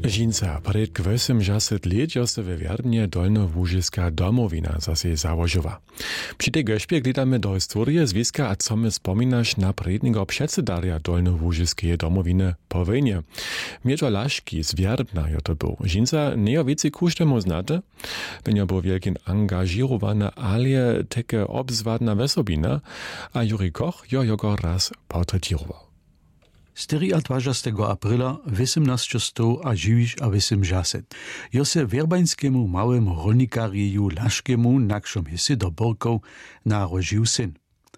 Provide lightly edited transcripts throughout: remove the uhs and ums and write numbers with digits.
Žinca, pred 80 let se we Werdnie Dolnołużyska domowina zase założyła. Przy tej gośpie gledamy do historii związka, a co my wspominasz na predniego przedsedarja Dolnołużyskiej domowiny po wojnie. Miedzio Laszki z Werdna to był. Žinca nie o więcej kusztemu znate, when był wielkim angażowana, ale takie obzwadna wesobina, a Juri Koch go raz portretirował. 24. aprila 1880 jo se werbańskiemu małemu rolnikariju Laszkiemu nakšom hisi do Borkov narodził syn.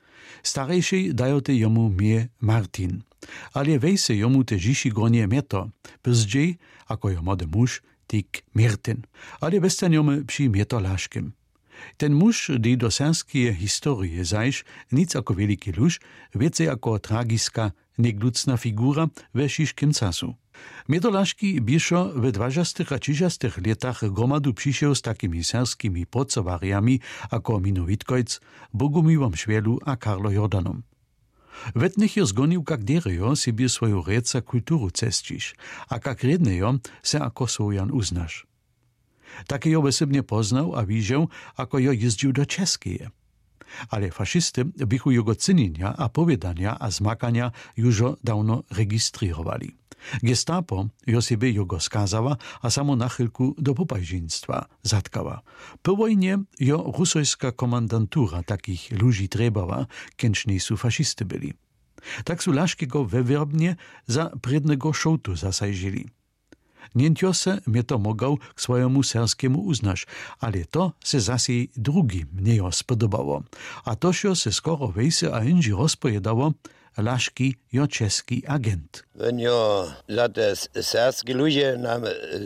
Starejszy dajo te jomu mie Martin, ale wejse jomu te žiši gronie mieto, pozdziej, ako jo młody muž, tik Mirtin, ale bestanjomy przy mieto Laszkiem. Ten muž, die do serskie historie zajš, nic ako veliki luž, więcej ako tragiska, neglucna figura we šiškim casu. Mieto Laszki bišo w 20 a 30 letach gromadu přišel z takimi serskimi podcowariami ako Mino Witkojc, Bogumiłom Švelu a Karlo Jordanom. Wetnych jo zgonił kak derejo sobie swoją reca kulturu cestiš, a kak rednejo se ako swojan uznaš. Takie jo osobnie poznał a widział, ako jo jeździł do Českeje. Ale fascisty bychu jego cynienia a powiedania a zmakania już dawno registrowali. Gestapo jo sobie jego skazała, a samo nachylku do popajziństwa zatkała. Po wojnie jo rusojska komandantura takich ludzi trebała, kęczni su fascisty byli. Tak su Laszkiego we Werbnie za prednego szołtu zasajdzili. Nientjo se mnie to mogał k swojemu serskiemu uznaš, ale to se zase drugim nie spodobało. A to się skoro wejse a inži rozpojedało, Laszki jo czeski agent. Wenn jo za te serskie ludzie nam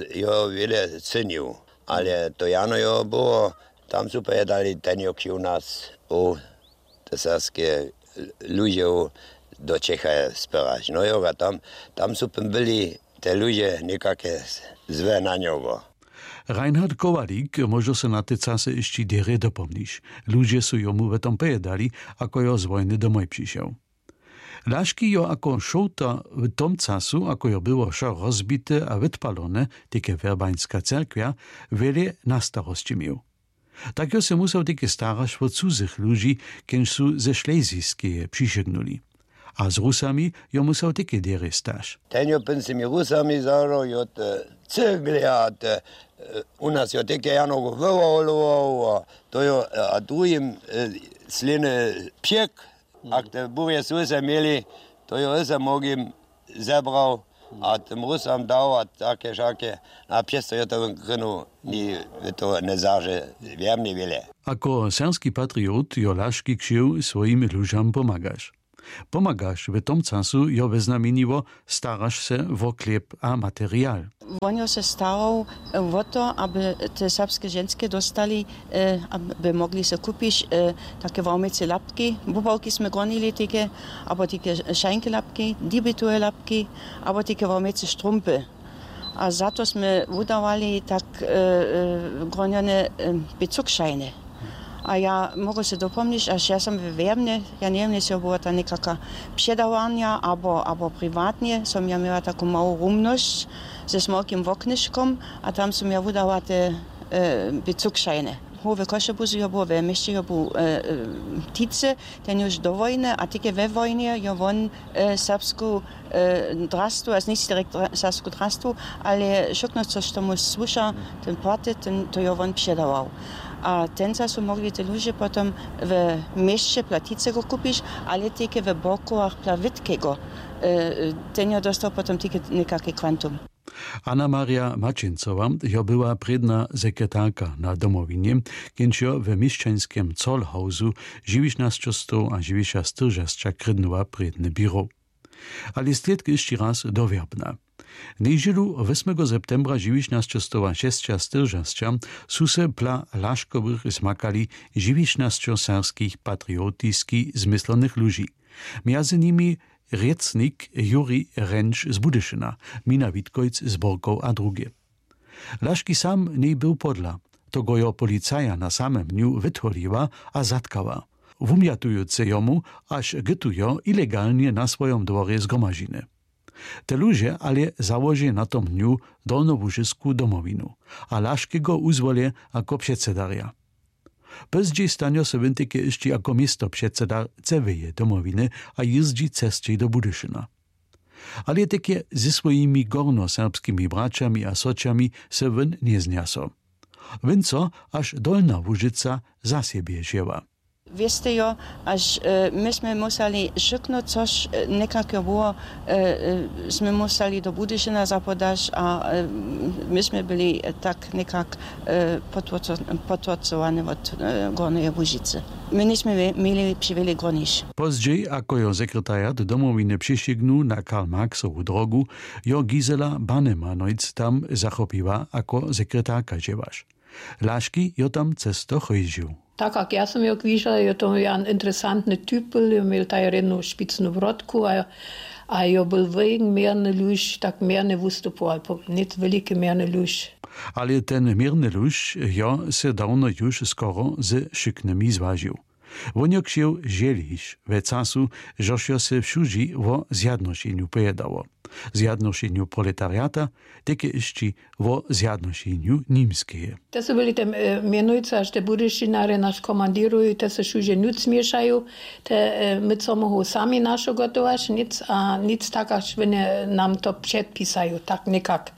jo wiele cenił, ale to jano jo było, tam su pojedali ten jo u nas o te serskie ludzie do Čecha spierać. No jo, tam su byli te ludzie nikakie złe na niego. Reinhard Kowalik może se na te czasy jeszcze dere dopomnisz. Ludzie su jomu w tom pojedali, ako jo z wojny domoj przyszedł. Laszki jo ako šouta w tom czasu, ako jo było szo rozbite a wytpalone, takie werbańska cerkwia, wiele na starości miał. Tak jo se musał takie starać o cudzych ludzi, kiedyś su ze Szlezijskie przysięgnuli. A z Rusami jo musał takie dery stać. Ten jo z tymi Rusami zabrał, jo te cegli, a te u nas jo takie janogo wywołowało, to jo, a drugim sliny piek, a te burje Rusy mieli, to jo Rusy mogim zebrał, a tym Rusom dał, a takie szakie, a przez to jo to grynu, to nie zaże, wiem nie wiele. Ako serski patriot jo Laszki ksił swoim ludziom pomagasz. Pomagasz w tom czasu jo wyznamieniło starasz se o chleb a materiał. On se starał o to, aby te serbskie żenskie dostali, aby mogli se kupić takie wałmice lapki. Bubałki sme gronili takie, albo takie szajnki lapki, dibitue lapki, albo takie wałmice strumpy. A za to sme udawali tak gronione bezugszajny. A ja mogę się dopomnieć, aż ja sam wywiemny, ja nie wiem, jeśli była ta niekaka przedawania albo prywatnie, som ja miała taką małą rumność ze smokim woknyszką, a tam som ja wydała te bezugszajny. Howe Košebuzy jo było w mieście, jo był Tice, ten już do wojny, a tylko we wojnie jo won serbsku drastu, a nicht direkt serbsku drastu, ale szokno coś tomu słysza, ten płaty, to jo won przedawał. A ten czas mogli te ludzie potem w mieście Platicego kupić, ale tylko w Borkowach Plawitkiego. Ten jo dostał potem tylko niekaký kwantum. Anna Maria Maczyncowa jo była predna sekretarka na domowinie, kiedy jo w mieszczańskim Zollhausu 19 a 19 krydnęła predne biuro. Ale stretki jeszcze raz do Werbna. Niedzielu 8 septembra 1946 su se pla Laszkowych zmakali 19 serskich patriotijskich zmyslonych ludzi. Między nimi riecnik Juri Renč z Budyszyna, Mina Witkojc z Borkov a drugie. Laszki sam nie był podla, to go jo policaja na samym dniu wytwoliła a zatkała, wumiatujące jomu, aż gytujo ilegalnie na swoją dworze zgromadziny. Te ludzie ale założy na tom dniu dolnowužisku domowinu, a Laškego uzwolie jako předsedaria. Pozdziej stanio se Wintyke jeszcze jako misto předsedar ceveje domowiny a jeździ cesty do Budyszyna. Ale takie ze swoimi gornoserbskimi braciami a sociami se wyn nie zniaso. Winco aż Dolna Łużyca za siebie wzięła. Wieste jo, aż myśmy musieli szuknąć coś nekako było,śmy musieli do Budyszyna zapodać, a myśmy byli tak nekak potwocowani od Gornej Łużycy. My niśmy mieli przywiele gronisz. Pozdziej, jako jo sekretariat domowiny przyścignął na Karl-Marxowu drogu, jo Gisela Bannemanojc tam zachopiła jako sekretarka dziewasz. Laški jo tam cesto chodził. Tak jak ja sam ją widziała, je to ein interesantny typ był, miał jedną spicną wrotku, a jo był wegen mierny luź, tak mierny występował, nicht wielki mierny luź. Ale ten mierny luź jo se dawno już skoro ze szyknymi zważył. Woniok się zieliś we czasu, żoś se wszędzie o zjednoczeniu pojedało. Zjednoczeniu proletariata, takie jeszcze o zjednoczeniu niemskie. To są byli te mianujce, aż te budyszynary nas komandirują, to się wszędzie nic mieszają, te my co mogą sami naszą gotować, nic tak, aż nam to przedpisają, tak nikak.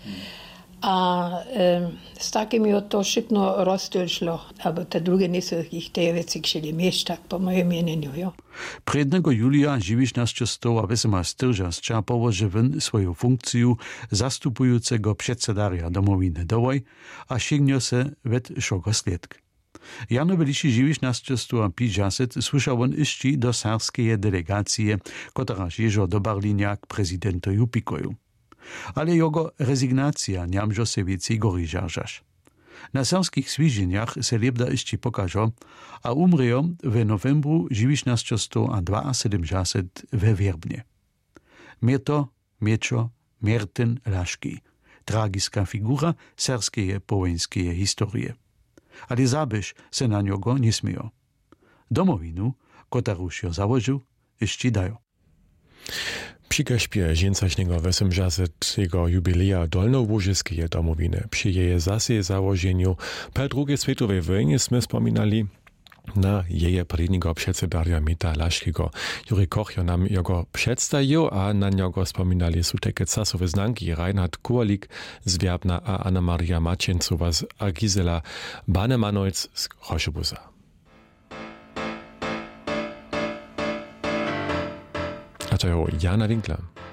A z takimi to szybko rozstylszlo, ale te drugie nie są ich te wieci chcieli mieć, tak po mojem mieniu, jo. 1. julia dziwisz nas często, a wysma styrża z Czapowo, że wyn swoją funkcję zastupującego przedsedaria domowiny dołaj, a sięgnio se wet szoko sledk. Jano byliście dziwisz nas często, a pijaset słyszał on iści do serbskiej delegacji, która jeżo do Berlinia k prezydentowi pikoju. Ale jego rezygnacja niamżo se wieci gori żarżasz. Na serbskich swiżeniach se lebda iści pokażo, a umrzeją w novembru 1972 we Wierbnie. Mieto, Mieczo, Mierten Laški. Tragiska figura serbskiej powojenskiej historii. Ale zabysz se na niego nie śmieją. Domowinu, kotaruś ją założył, iści dają. Przy kaśpie dziencaśnego 80. jubileja Dolnołużyskiej domowiny przy jej zase założeniu po II światowej wojnie sme wspominali na jej predniego przedsedaria Mita Laškiego. Juri Koch nam jego przedstawił, a na niego wspominali są takie czasowe znanki Reinhard Kualik z Wierbna a Anna Maria Maciencowa z Gisela Bannemanojc z Choszebuza. A to jest Jana Winkler.